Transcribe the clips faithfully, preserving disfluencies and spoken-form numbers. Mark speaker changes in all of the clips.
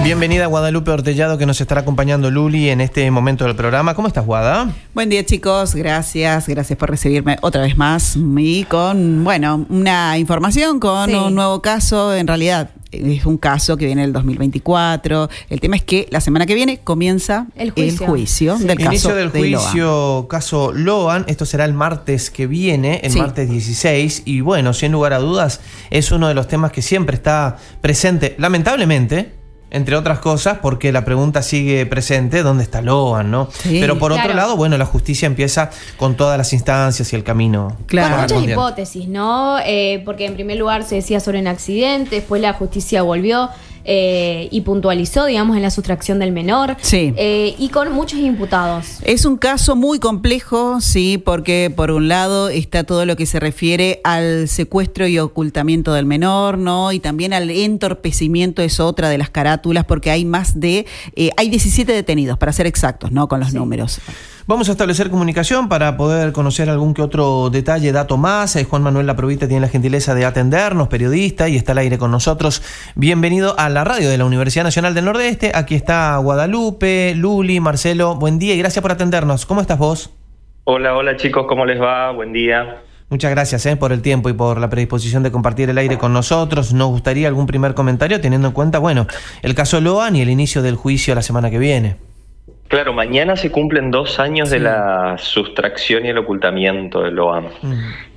Speaker 1: Bienvenida Guadalupe Ortellado, que nos estará acompañando Luli en este momento del programa. ¿Cómo estás, Guada?
Speaker 2: Buen día, chicos. Gracias. Gracias por recibirme otra vez más. Y con, bueno, una información con sí. un nuevo caso. En realidad es un caso que viene del dos mil veinticuatro. El tema es que la semana que viene comienza el juicio, el juicio sí. del
Speaker 1: Inicio
Speaker 2: caso
Speaker 1: del
Speaker 2: de
Speaker 1: juicio,
Speaker 2: Loan.
Speaker 1: caso Loan. Esto será el martes que viene, el sí. martes dieciséis. Y bueno, sin lugar a dudas, es uno de los temas que siempre está presente, lamentablemente, entre otras cosas, porque la pregunta sigue presente, ¿dónde está Loan, no? Sí, Pero por claro. otro lado, bueno, la justicia empieza con todas las instancias y el camino.
Speaker 3: Claro. Con muchas hipótesis, ¿no? Eh, porque en primer lugar se decía sobre un accidente, después la justicia volvió eh, y puntualizó, digamos, en la sustracción del menor.
Speaker 2: Sí.
Speaker 3: Eh, y con muchos imputados.
Speaker 2: Es un caso muy complejo, sí, porque por un lado está todo lo que se refiere al secuestro y ocultamiento del menor, ¿no? Y también al entorpecimiento, es otra de las carátulas, porque hay más de, eh, hay diecisiete detenidos, para ser exactos, ¿no? Con los sí. números.
Speaker 1: Vamos a establecer comunicación para poder conocer algún que otro detalle, dato más. Eh, Juan Manuel Laprovita tiene la gentileza de atendernos, periodista, y está al aire con nosotros. Bienvenido a la radio de la Universidad Nacional del Nordeste. Aquí está Guadalupe, Luli, Marcelo. Buen día y gracias por atendernos. ¿Cómo estás vos?
Speaker 4: Hola, hola chicos, ¿cómo les va? Buen día.
Speaker 1: Muchas gracias eh, por el tiempo y por la predisposición de compartir el aire con nosotros. Nos gustaría algún primer comentario teniendo en cuenta, bueno, el caso Loan y el inicio del juicio la semana que viene.
Speaker 4: Claro, mañana se cumplen dos años sí. de la sustracción y el ocultamiento de Loan. Uh-huh.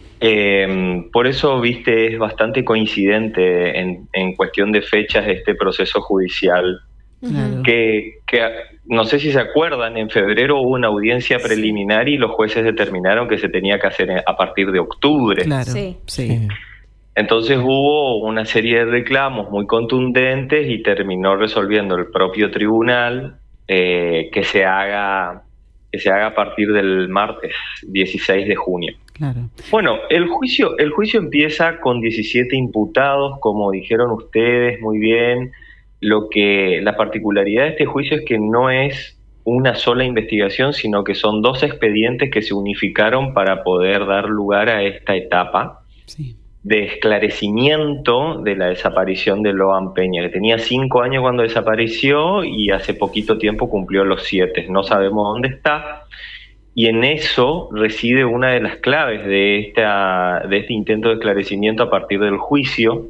Speaker 4: Eh, por eso, viste, es bastante coincidente en, en cuestión de fechas este proceso judicial. Uh-huh. Que, que, no sé si se acuerdan, en febrero hubo una audiencia preliminar y los jueces determinaron que se tenía que hacer a partir de octubre.
Speaker 2: Claro, sí. sí.
Speaker 4: Entonces hubo una serie de reclamos muy contundentes y terminó resolviendo el propio tribunal Eh, que se haga que se haga a partir del martes dieciséis de junio.
Speaker 2: Claro.
Speaker 4: Bueno, el juicio el juicio empieza con diecisiete imputados, como dijeron ustedes muy bien. Lo que la particularidad de este juicio es que no es una sola investigación, sino que son dos expedientes que se unificaron para poder dar lugar a esta etapa. Sí. De esclarecimiento de la desaparición de Loan Peña, que tenía cinco años cuando desapareció y hace poquito tiempo cumplió los siete. No sabemos dónde está, y en eso reside una de las claves de, esta, de este intento de esclarecimiento a partir del juicio,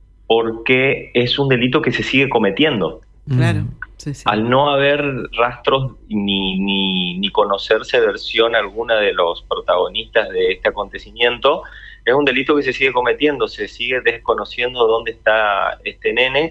Speaker 4: porque es un delito que se sigue cometiendo.
Speaker 2: Claro. Sí, sí.
Speaker 4: Al no haber rastros ni, ni, ni conocerse versión alguna de los protagonistas de este acontecimiento, es un delito que se sigue cometiendo, se sigue desconociendo dónde está este nene,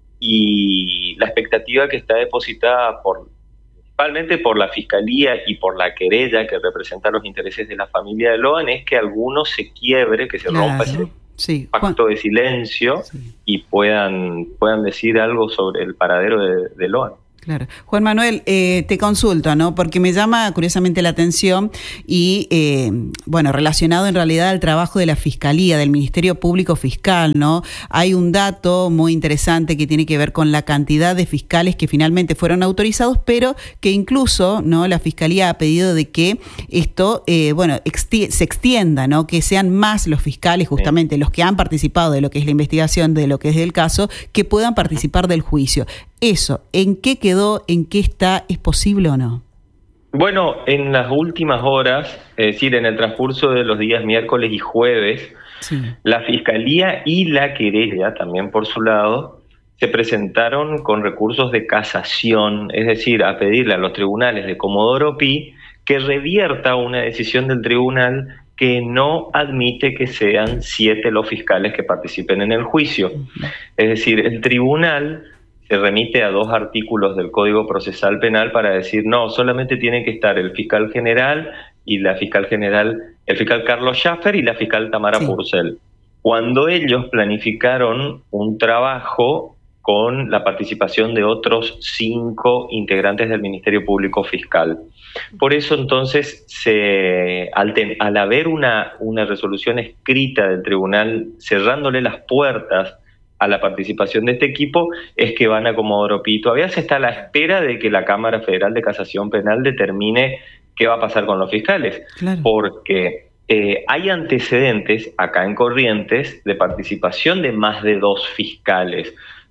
Speaker 4: y la expectativa que está depositada por, principalmente por la Fiscalía y por la querella que representa los intereses de la familia de Loan, es que alguno se quiebre, que se claro. rompa ese sí. pacto de silencio sí. y puedan, puedan decir algo sobre el paradero de, de Loan.
Speaker 2: Claro. Juan Manuel, eh, te consulto, ¿no? Porque me llama curiosamente la atención y, eh, bueno, relacionado en realidad al trabajo de la Fiscalía, del Ministerio Público Fiscal, ¿no? Hay un dato muy interesante que tiene que ver con la cantidad de fiscales que finalmente fueron autorizados, pero que incluso, ¿no? La Fiscalía ha pedido de que esto, eh, bueno, exti- se extienda, ¿no? Que sean más los fiscales, justamente, sí. los que han participado de lo que es la investigación, de lo que es el caso, que puedan participar del juicio. Eso, ¿en qué quedó? ¿En qué está? ¿Es posible o no?
Speaker 4: Bueno, en las últimas horas, es decir, en el transcurso de los días miércoles y jueves, sí. la Fiscalía y la querella, también por su lado, se presentaron con recursos de casación, es decir, a pedirle a los tribunales de Comodoro Pi que revierta una decisión del tribunal que no admite que sean siete los fiscales que participen en el juicio. Es decir, el tribunal se remite a dos artículos del Código Procesal Penal para decir, no, solamente tiene que estar el fiscal general y la fiscal general, el fiscal Carlos Schaffer y la fiscal Tamara sí. Purcell. Cuando ellos planificaron un trabajo con la participación de otros cinco integrantes del Ministerio Público Fiscal. Por eso entonces, se, al, ten, al haber una, una resolución escrita del tribunal cerrándole las puertas a la participación de este equipo, es que van a Comodoro Pi. Todavía se está a la espera de que la Cámara Federal de Casación Penal determine qué va a pasar con los fiscales, claro. porque eh, hay antecedentes acá en Corrientes de participación de más de dos fiscales.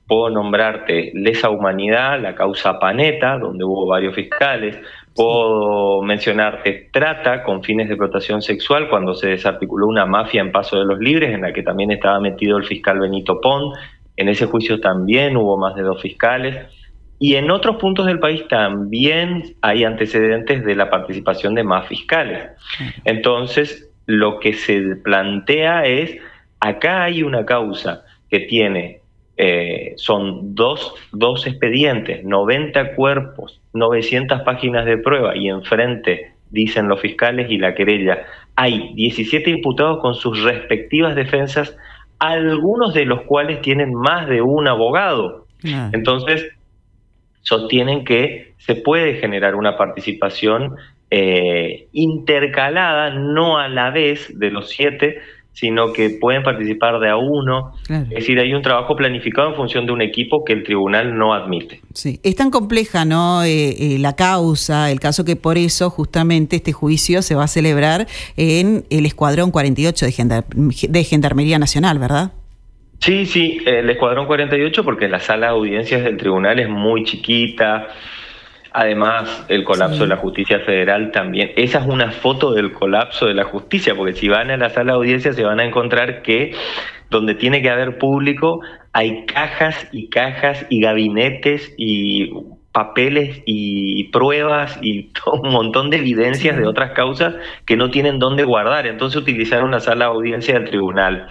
Speaker 4: puedo nombrarte lesa humanidad, la causa Panetta, donde hubo varios fiscales. Puedo mencionarte trata con fines de explotación sexual, cuando se desarticuló una mafia en Paso de los Libres, en la que también estaba metido el fiscal Benito Pont. En ese juicio también hubo más de dos fiscales. Y en otros puntos del país también hay antecedentes de la participación de más fiscales. Entonces, lo que se plantea es, acá hay una causa que tiene, eh, son dos, dos expedientes, noventa cuerpos, novecientas páginas de prueba, y enfrente, dicen los fiscales y la querella, hay diecisiete imputados con sus respectivas defensas, algunos de los cuales tienen más de un abogado. Ah. Entonces, sostienen que se puede generar una participación eh, intercalada, no a la vez de los siete, sino que pueden participar de a uno. Claro. Es decir, hay un trabajo planificado en función de un equipo que el tribunal no admite.
Speaker 2: Sí, es tan compleja, ¿no? Eh, eh, la causa, el caso, que por eso justamente este juicio se va a celebrar en el Escuadrón cuarenta y ocho de, Gendar- de Gendarmería Nacional, ¿verdad?
Speaker 4: Sí, sí, el Escuadrón cuarenta y ocho, porque la sala de audiencias del tribunal es muy chiquita. Además, el colapso sí. de la justicia federal también. Esa es una foto del colapso de la justicia, porque si van a la sala de audiencias se van a encontrar que donde tiene que haber público hay cajas y cajas y gabinetes y papeles y pruebas y todo un montón de evidencias sí. de otras causas que no tienen dónde guardar. Entonces utilizaron la sala de audiencia del tribunal.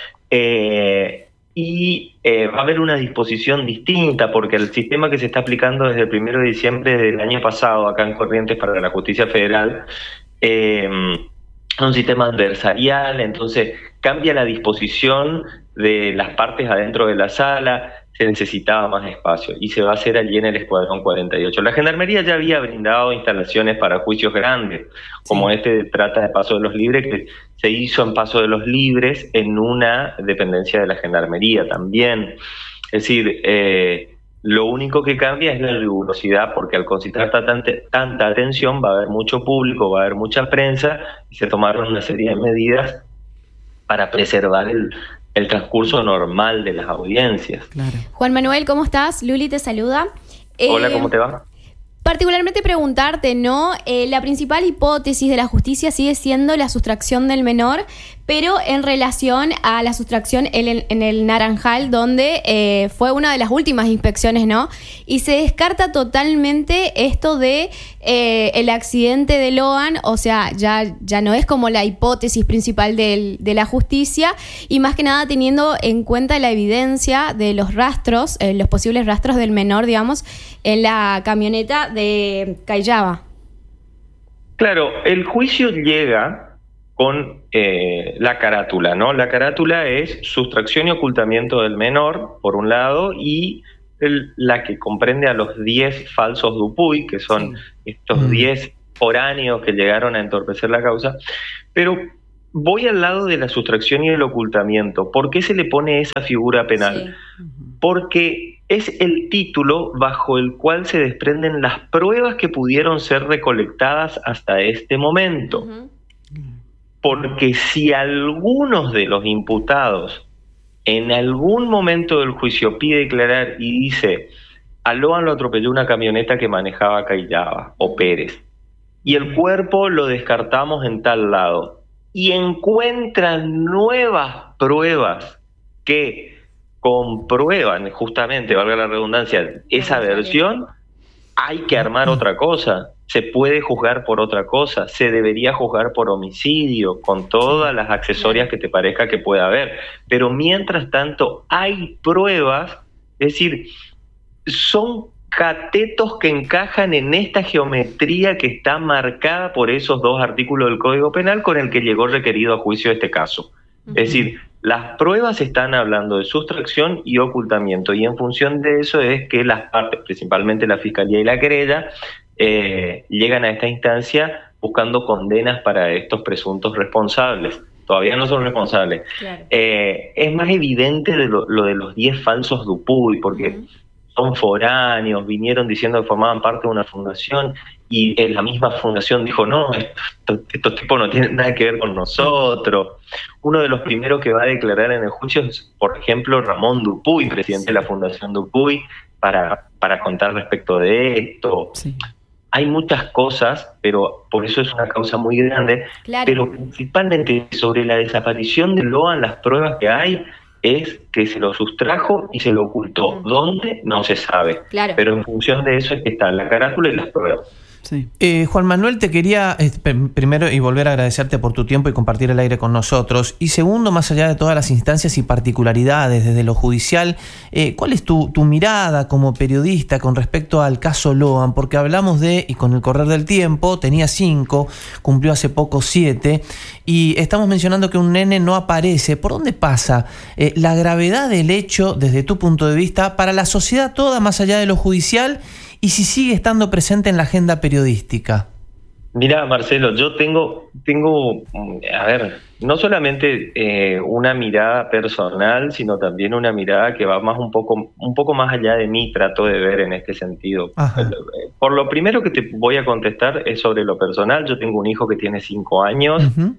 Speaker 4: Eh, y eh, va a haber una disposición distinta, porque el sistema que se está aplicando desde el primero de diciembre del año pasado acá en Corrientes para la justicia federal eh, es un sistema adversarial. Entonces cambia la disposición de las partes adentro de la sala, se necesitaba más espacio y se va a hacer allí en el Escuadrón cuarenta y ocho. La Gendarmería ya había brindado instalaciones para juicios grandes, como sí. este de trata de Paso de los Libres, que se hizo en Paso de los Libres en una dependencia de la Gendarmería también. Es decir, eh, lo único que cambia es la rigurosidad, porque al concentrar tanta, tanta atención va a haber mucho público, va a haber mucha prensa, y se tomaron una serie de medidas para preservar el el transcurso normal de las audiencias.
Speaker 3: Claro. Juan Manuel, ¿cómo estás? Luli te saluda.
Speaker 4: Hola, eh, ¿cómo te va?
Speaker 3: Particularmente preguntarte, ¿no? Eh, la principal hipótesis de la justicia sigue siendo la sustracción del menor, pero en relación a la sustracción en el, en el Naranjal, donde eh, fue una de las últimas inspecciones, ¿no? Y se descarta totalmente esto de eh, el accidente de Loan, o sea, ya, ya no es como la hipótesis principal del, de la justicia, y más que nada teniendo en cuenta la evidencia de los rastros, eh, los posibles rastros del menor, digamos, en la camioneta de Callaba.
Speaker 4: Claro, el juicio llega con eh, la carátula, ¿no? La carátula es sustracción y ocultamiento del menor, por un lado, y el, la que comprende a los diez falsos Dupuy, que son sí. estos diez foráneos que llegaron a entorpecer la causa. Pero voy al lado de la sustracción y el ocultamiento. ¿Por qué se le pone esa figura penal? Sí. Porque es el título bajo el cual se desprenden las pruebas que pudieron ser recolectadas hasta este momento. Uh-huh. Porque si algunos de los imputados en algún momento del juicio pide declarar y dice, a Loan lo atropelló una camioneta que manejaba Callaba o Pérez, y el cuerpo lo descartamos en tal lado, y encuentran nuevas pruebas que comprueban justamente, valga la redundancia, esa versión, hay que armar otra cosa. Se puede juzgar por otra cosa, se debería juzgar por homicidio, con todas las accesorias que te parezca que pueda haber. Pero mientras tanto hay pruebas, es decir, son catetos que encajan en esta geometría que está marcada por esos dos artículos del Código Penal con el que llegó requerido a juicio este caso. Uh-huh. Es decir, las pruebas están hablando de sustracción y ocultamiento, y en función de eso es que las partes, principalmente la Fiscalía y la querella, Eh, llegan a esta instancia buscando condenas para estos presuntos responsables. Todavía no son responsables. Claro. Eh, es más evidente de lo, lo de los diez falsos Dupuy, porque uh-huh. son foráneos, vinieron diciendo que formaban parte de una fundación y en la misma fundación dijo, no, estos, estos tipos no tienen nada que ver con nosotros. Uno de los primeros que va a declarar en el juicio es, por ejemplo, Ramón Dupuy, presidente de la Fundación Dupuy, para, para contar respecto de esto. Sí. Hay muchas cosas, pero por eso es una causa muy grande, claro. Pero principalmente sobre la desaparición de Loan, las pruebas que hay es que se lo sustrajo y se lo ocultó. ¿Dónde? No se sabe. Claro. Pero en función de eso es que está la carátula y las pruebas.
Speaker 1: Sí. Eh, Juan Manuel, te quería eh, primero y volver a agradecerte por tu tiempo y compartir el aire con nosotros. Y segundo, más allá de todas las instancias y particularidades desde lo judicial, eh, ¿cuál es tu, tu mirada como periodista con respecto al caso Loan? Porque hablamos de, y con el correr del tiempo, tenía cinco, cumplió hace poco siete, y estamos mencionando que un nene no aparece. ¿Por dónde pasa eh, la gravedad del hecho desde tu punto de vista para la sociedad toda, más allá de lo judicial? Y si sigue estando presente en la agenda periodística.
Speaker 4: Mira, Marcelo, yo tengo, tengo, a ver, no solamente eh, una mirada personal, sino también una mirada que va más un poco, un poco más allá de mí, trato de ver en este sentido. Ajá. Por lo primero que te voy a contestar es sobre lo personal. Yo tengo un hijo que tiene cinco años uh-huh.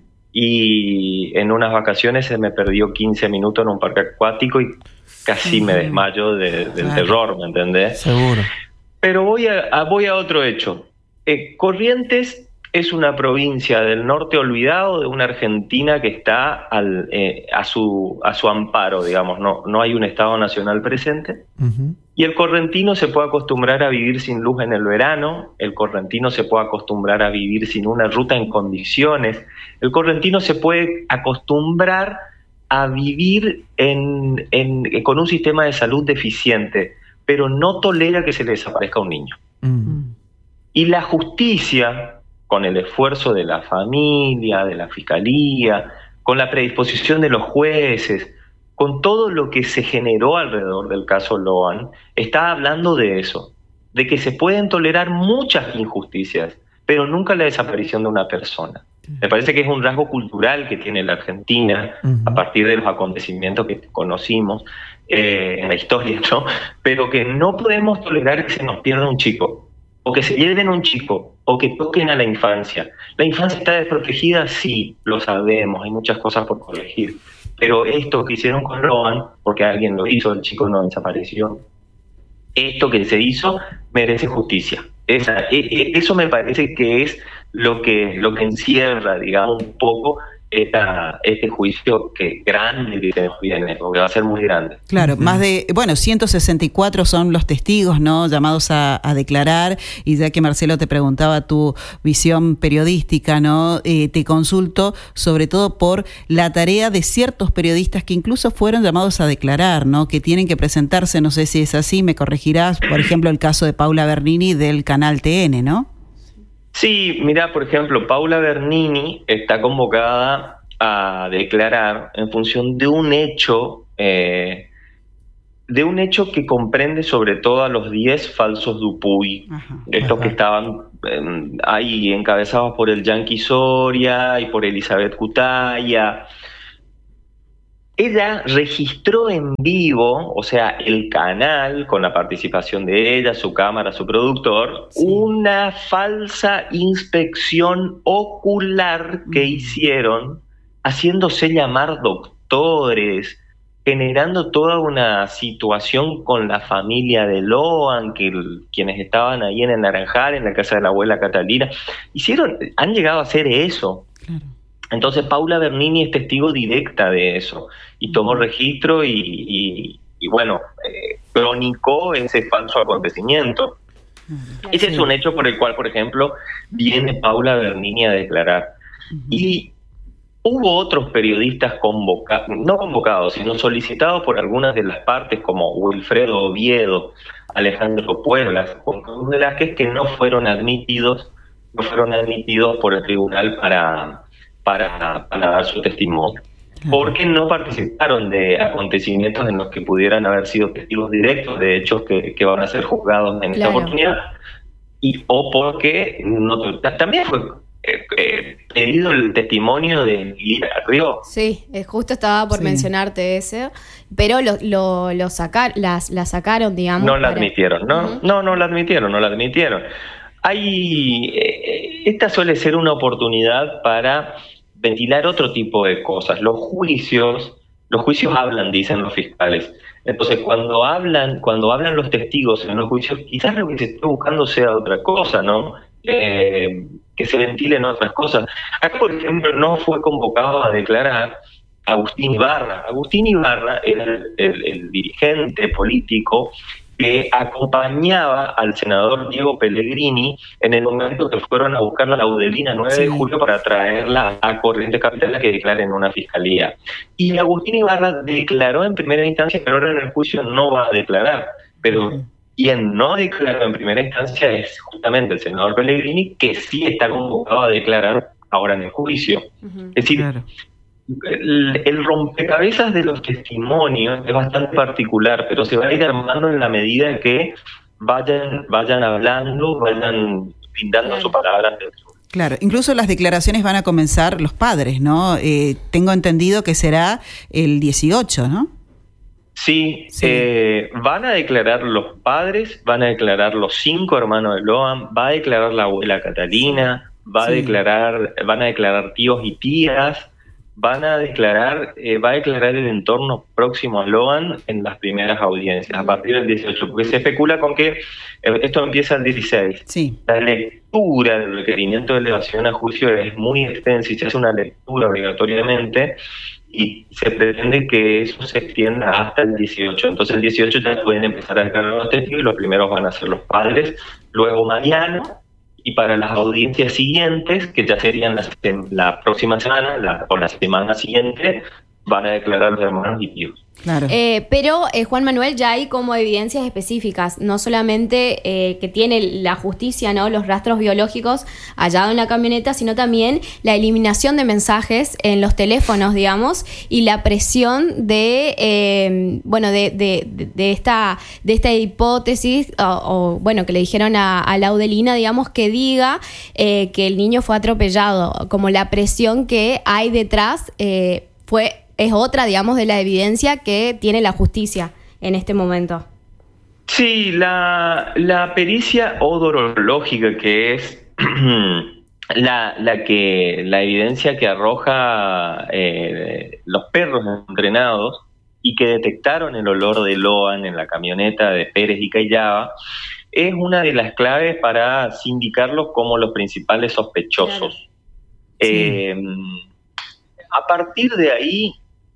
Speaker 4: y en unas vacaciones se me perdió quince minutos en un parque acuático y casi uh-huh. me desmayo de, del claro. terror, ¿me entendés?
Speaker 1: Seguro.
Speaker 4: Pero voy a, a, voy a otro hecho. Eh, Corrientes es una provincia del norte olvidado de una Argentina que está al, eh, a, su, a su amparo, digamos. No, no hay un Estado nacional presente. Uh-huh. Y el correntino se puede acostumbrar a vivir sin luz en el verano. El correntino se puede acostumbrar a vivir sin una ruta en condiciones. El correntino se puede acostumbrar a vivir en, en, con un sistema de salud deficiente, pero no tolera que se le desaparezca un niño. Mm. Y la justicia, con el esfuerzo de la familia, de la fiscalía, con la predisposición de los jueces, con todo lo que se generó alrededor del caso Loan, está hablando de eso, de que se pueden tolerar muchas injusticias, pero nunca la desaparición de una persona. Me parece que es un rasgo cultural que tiene la Argentina uh-huh. a partir de los acontecimientos que conocimos eh, en la historia, ¿no? Pero que no podemos tolerar que se nos pierda un chico, o que se lleven un chico, o que toquen a la infancia. La infancia está desprotegida, sí, lo sabemos, hay muchas cosas por corregir. Pero esto que hicieron con Loan, porque alguien lo hizo, el chico no desapareció, esto que se hizo merece justicia. Esa, eso me parece que es lo que lo que encierra, digamos, un poco esta, este juicio que grande que se nos viene, porque va a ser muy grande.
Speaker 2: Claro, uh-huh. más de, bueno, ciento sesenta y cuatro son los testigos, ¿no?, llamados a, a declarar, y ya que Marcelo te preguntaba tu visión periodística, ¿no?, eh, te consulto sobre todo por la tarea de ciertos periodistas que incluso fueron llamados a declarar, ¿no?, que tienen que presentarse, no sé si es así, me corregirás, por ejemplo, el caso de Paula Bernini del canal T N, ¿no?
Speaker 4: Sí, mira, por ejemplo, Paula Bernini está convocada a declarar en función de un hecho, eh, de un hecho que comprende sobre todo a los diez falsos Dupuy, ajá, estos ajá. que estaban eh, ahí encabezados por el Yanqui Soria y por Elizabeth Cutaya. Ella registró en vivo, o sea, el canal, con la participación de ella, su cámara, su productor, sí. una falsa inspección ocular que mm. hicieron, haciéndose llamar doctores, generando toda una situación con la familia de Loan, que el, quienes estaban ahí en el Naranjal, en la casa de la abuela Catalina, hicieron, han llegado a hacer eso. Claro. Entonces Paula Bernini es testigo directa de eso y tomó registro y, y, y bueno, eh, cronicó ese falso acontecimiento. Ese es un hecho por el cual, por ejemplo, viene Paula Bernini a declarar. Uh-huh. Y hubo otros periodistas convocados, no convocados, sino solicitados por algunas de las partes, como Wilfredo Oviedo, Alejandro Pueblas, Juan Velázquez, que no fueron admitidos, no fueron admitidos por el tribunal para... Para, para dar su testimonio, porque no participaron de acontecimientos en los que pudieran haber sido testigos directos de hechos que, que van a ser juzgados en claro. esta oportunidad, y o porque no, también fue eh, eh, pedido el testimonio de Lilia Carrió.
Speaker 3: Sí, justo estaba por sí. mencionarte ese, pero lo, lo, lo sacar, las, la sacaron, digamos.
Speaker 4: No la para... admitieron, ¿no? Uh-huh. No, no la admitieron, no la admitieron. Hay, eh, esta suele ser una oportunidad para ventilar otro tipo de cosas. Los juicios, los juicios hablan, dicen los fiscales. Entonces, cuando hablan, cuando hablan los testigos en los juicios, quizás lo que se esté buscando sea otra cosa, ¿no? Eh, que se ventilen otras cosas. Acá, por ejemplo, no fue convocado a declarar Agustín Ibarra. Agustín Ibarra era el, el, el dirigente político que acompañaba al senador Diego Pellegrini en el momento que fueron a buscar la Laudelina nueve sí. de julio para traerla a Corrientes Capital a que declare en una fiscalía. Y Agustín Ibarra declaró en primera instancia, pero ahora en el juicio no va a declarar. Pero uh-huh. quien no declaró en primera instancia es justamente el senador Pellegrini, que sí está convocado a declarar ahora en el juicio. Uh-huh. Es decir, claro. El, el rompecabezas de los testimonios es bastante particular, pero se va a ir armando en la medida que vayan, vayan hablando, vayan brindando claro. su palabra.
Speaker 2: Claro, incluso las declaraciones van a comenzar los padres, ¿no? Eh, tengo entendido que será el dieciocho, ¿no?
Speaker 4: Sí, sí. Eh, van a declarar los padres, van a declarar los cinco hermanos de Loan, va a declarar la abuela Catalina, va a sí. declarar, van a declarar tíos y tías. Van a declarar, eh, va a declarar el entorno próximo a Loan en las primeras audiencias, a partir del dieciocho, porque se especula con que eh, esto empieza el dieciséis.
Speaker 2: Sí.
Speaker 4: La lectura del requerimiento de elevación a juicio es muy extensa y se hace una lectura obligatoriamente y se pretende que eso se extienda hasta el dieciocho. Entonces el dieciocho ya pueden empezar a declarar los testigos y los primeros van a ser los padres, luego Mariano. Y para las audiencias siguientes, que ya serían la, la próxima semana la, o la semana siguiente, van a declarar los hermanos y tíos.
Speaker 3: Claro. Eh, pero, eh, Juan Manuel, ya hay como evidencias específicas, no solamente eh, que tiene la justicia, ¿no?, los rastros biológicos hallados en la camioneta, sino también la eliminación de mensajes en los teléfonos, digamos, y la presión de, eh, bueno, de, de, de, esta, de esta hipótesis, o, o bueno, que le dijeron a, a Laudelina, digamos, que diga eh, que el niño fue atropellado, como la presión que hay detrás eh, fue... es otra, digamos, de la evidencia que tiene la justicia en este momento.
Speaker 4: Sí, la, la pericia odorológica, que es la, la, que, la evidencia que arroja eh, los perros entrenados y que detectaron el olor de Loan en la camioneta de Pérez y Cayaba, es una de las claves para sindicarlos como los principales sospechosos. Claro. Eh, sí. A partir de ahí,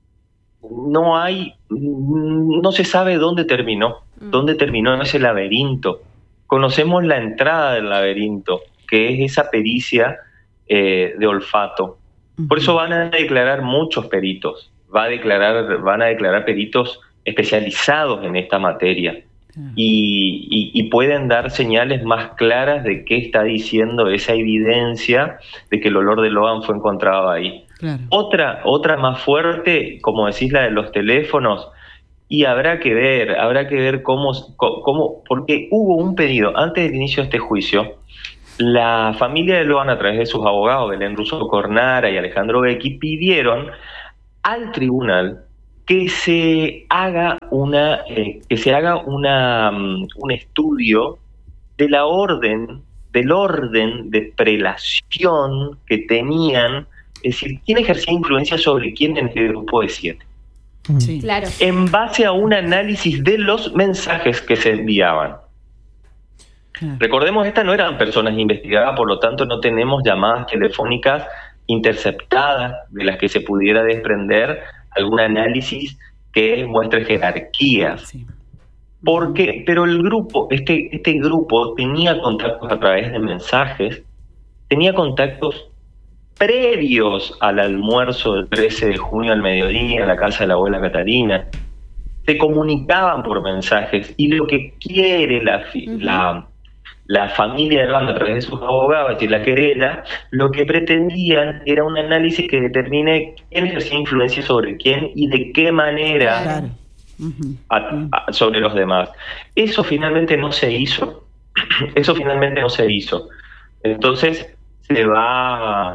Speaker 4: no hay, no se sabe dónde terminó, mm. dónde terminó ese laberinto. Conocemos la entrada del laberinto, que es esa pericia eh, de olfato. Mm. Por eso van a declarar muchos peritos, va a declarar, van a declarar peritos especializados en esta materia. Mm. Y, y, y pueden dar señales más claras de qué está diciendo esa evidencia de que el olor de Loan fue encontrado ahí. Claro. Otra, otra más fuerte, como decís, la de los teléfonos, y habrá que ver, habrá que ver cómo, cómo, porque hubo un pedido, antes del inicio de este juicio, la familia de Loan, a través de sus abogados, Belén Russo Cornara y Alejandro Becchi, pidieron al tribunal que se haga una, eh, que se haga una, um, un estudio de la orden, del orden de prelación que tenían. Es decir, ¿quién ejercía influencia sobre quién en este grupo de siete?
Speaker 3: Sí. Claro.
Speaker 4: En base a un análisis de los mensajes que se enviaban. Claro. Recordemos, estas no eran personas investigadas, por lo tanto no tenemos llamadas telefónicas interceptadas de las que se pudiera desprender algún análisis que muestre jerarquías. Sí. Porque, pero el grupo, este, este grupo tenía contactos a través de mensajes, tenía contactos previos al almuerzo del trece de junio al mediodía en la casa de la abuela Catalina, se comunicaban por mensajes, y lo que quiere la, uh-huh. la, la familia de Loan a través de sus abogados, es decir, la querella, lo que pretendían era un análisis que determine quién ejercía influencia sobre quién y de qué manera claro. uh-huh. a, a, sobre los demás. Eso finalmente no se hizo. Eso finalmente no se hizo. Entonces se va...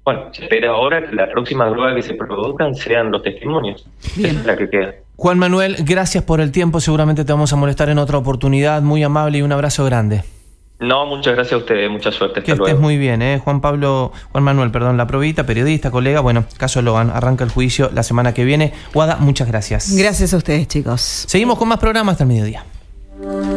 Speaker 4: bueno, se espera ahora que la próxima prueba que se produzcan sean los testimonios.
Speaker 2: Bien.
Speaker 4: Esa es la que queda.
Speaker 1: Juan Manuel, gracias por el tiempo. Seguramente te vamos a molestar en otra oportunidad. Muy amable y un abrazo grande.
Speaker 4: No, muchas gracias a ustedes. Mucha suerte.
Speaker 1: Que
Speaker 4: Hasta
Speaker 1: estés
Speaker 4: luego.
Speaker 1: muy bien, ¿eh? Juan Pablo, Juan Manuel, perdón, La Probita, periodista, colega. Bueno, caso Logan. Arranca el juicio la semana que viene. Guada, muchas gracias.
Speaker 2: Gracias a ustedes, chicos.
Speaker 1: Seguimos con más programas hasta el mediodía.